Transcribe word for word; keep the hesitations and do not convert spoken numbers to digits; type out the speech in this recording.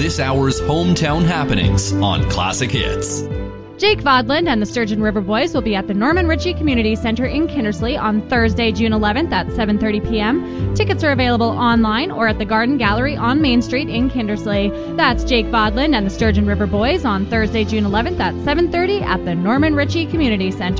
this hour's hometown happenings on Classic Hits. Jake Vodland and the Sturgeon River Boys will be at the Norman Ritchie Community Center in Kindersley on Thursday, June eleventh at seven thirty p.m. Tickets are available online or at the Garden Gallery on Main Street in Kindersley. That's Jake Vodland and the Sturgeon River Boys on Thursday, June eleventh at seven thirty at the Norman Ritchie Community Center.